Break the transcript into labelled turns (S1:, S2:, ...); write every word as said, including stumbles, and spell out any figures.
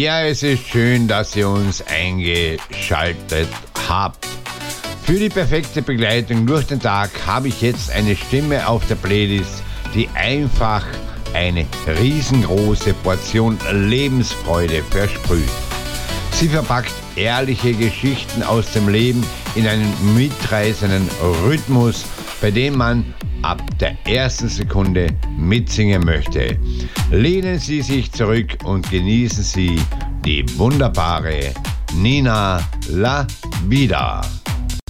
S1: Ja, es ist schön, dass ihr uns eingeschaltet habt. Für die perfekte Begleitung durch den Tag habe ich jetzt eine Stimme auf der Playlist, die einfach eine riesengroße Portion Lebensfreude versprüht. Sie verpackt ehrliche Geschichten aus dem Leben in einen mitreißenden Rhythmus, bei dem man ab der ersten Sekunde mitsingen möchte. Lehnen Sie sich zurück und genießen Sie die wunderbare Nina La Vida.